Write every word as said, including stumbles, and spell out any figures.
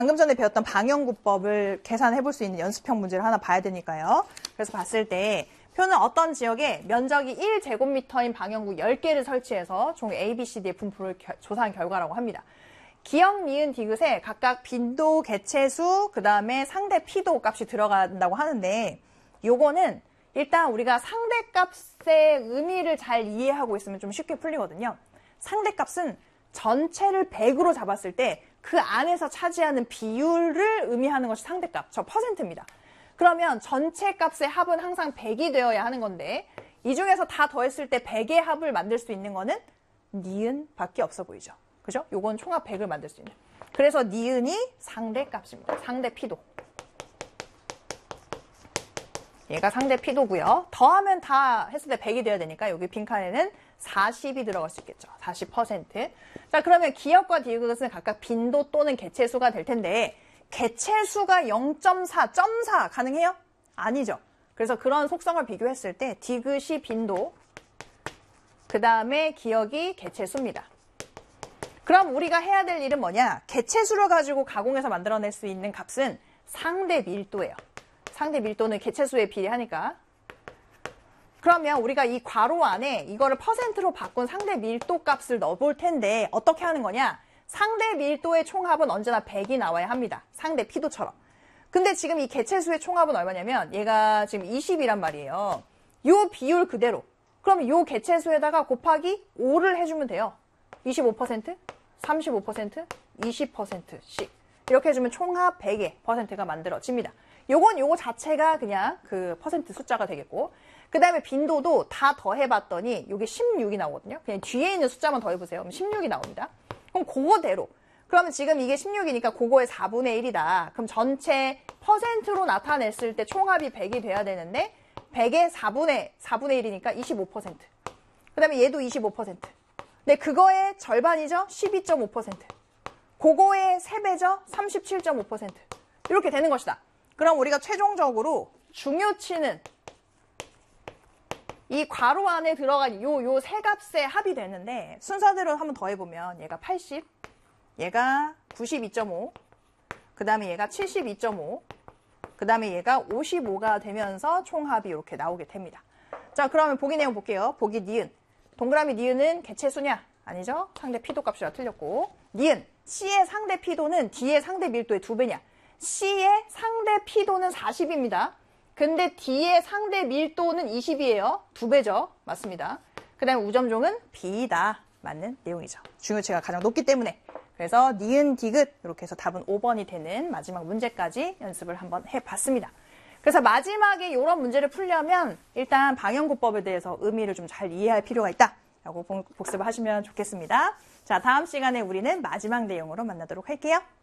방금 전에 배웠던 방형구법을 계산해 볼 수 있는 연습형 문제를 하나 봐야 되니까요. 그래서 봤을 때 표는 어떤 지역에 면적이 일 제곱미터인 방형구 열 개를 설치해서 총 A, B, C, D의 분포를 겨, 조사한 결과라고 합니다. 기역, 니은, 디귿에 각각 빈도, 개체수, 그 다음에 상대 피도 값이 들어간다고 하는데 요거는 일단 우리가 상대값의 의미를 잘 이해하고 있으면 좀 쉽게 풀리거든요. 상대값은 전체를 백으로 잡았을 때 그 안에서 차지하는 비율을 의미하는 것이 상대값, 저 퍼센트입니다. 그러면 전체 값의 합은 항상 백이 되어야 하는 건데 이 중에서 다 더했을 때 백의 합을 만들 수 있는 거는 니은 밖에 없어 보이죠. 그죠? 요건 총합 백을 만들 수 있는. 그래서 니은이 상대값입니다. 상대 피도. 얘가 상대 피도고요. 더하면 다 했을 때 백이 돼야 되니까 여기 빈칸에는 사십이 들어갈 수 있겠죠. 사십 퍼센트. 자, 그러면 기역과 디귿은 각각 빈도 또는 개체수가 될 텐데 개체수가 영 점 사, 점 사 가능해요? 아니죠. 그래서 그런 속성을 비교했을 때 디귿이 빈도, 그 다음에 기역이 개체수입니다. 그럼 우리가 해야 될 일은 뭐냐? 개체수를 가지고 가공해서 만들어낼 수 있는 값은 상대 밀도예요. 상대 밀도는 개체수에 비례하니까. 그러면 우리가 이 괄호 안에 이거를 퍼센트로 바꾼 상대 밀도 값을 넣어볼 텐데 어떻게 하는 거냐? 상대 밀도의 총합은 언제나 백이 나와야 합니다. 상대 피도처럼. 근데 지금 이 개체수의 총합은 얼마냐면 얘가 지금 이십이란 말이에요. 요 비율 그대로. 그럼 요 개체수에다가 곱하기 오를 해주면 돼요. 이십오 퍼센트, 삼십오 퍼센트, 이십 퍼센트씩. 이렇게 해주면 총합 백의 퍼센트가 만들어집니다. 요건 요거 자체가 그냥 그 퍼센트 숫자가 되겠고, 그 다음에 빈도도 다 더해봤더니 요게 십육이 나오거든요. 그냥 뒤에 있는 숫자만 더해보세요. 그럼 십육이 나옵니다. 그럼 그거대로. 그러면 지금 이게 십육이니까 그거의 사분의 일이다. 그럼 전체 퍼센트로 나타냈을 때 총합이 백이 돼야 되는데 백의 사분의, 사분의 일이니까 이십오 퍼센트. 그 다음에 얘도 이십오 퍼센트. 근데 그거의 절반이죠? 십이 점 오 퍼센트. 그거의 세 배죠? 삼십칠 점 오 퍼센트. 이렇게 되는 것이다. 그럼 우리가 최종적으로 중요치는 이 괄호 안에 들어간 요, 요 세 값의 합이 되는데 순서대로 한번 더해보면 얘가 팔십, 얘가 구십이 점 오, 그 다음에 얘가 칠십이 점 오, 그 다음에 얘가 오십오가 되면서 총합이 이렇게 나오게 됩니다. 자, 그러면 보기 내용 볼게요. 보기 니은. 동그라미 니은은 개체수냐? 아니죠. 상대 피도 값이라 틀렸고. 니은. C의 상대 피도는 D의 상대 밀도의 두 배냐? C의 상대 피도는 사십입니다. 근데 D의 상대 밀도는 이십이에요. 두 배죠. 맞습니다. 그 다음에 우점종은 B다. 맞는 내용이죠. 중요치가 가장 높기 때문에. 그래서 니은, 디귿 이렇게 해서 답은 오 번이 되는 마지막 문제까지 연습을 한번 해봤습니다. 그래서 마지막에 이런 문제를 풀려면 일단 방형구법에 대해서 의미를 좀 잘 이해할 필요가 있다. 라고 복습을 하시면 좋겠습니다. 자, 다음 시간에 우리는 마지막 내용으로 만나도록 할게요.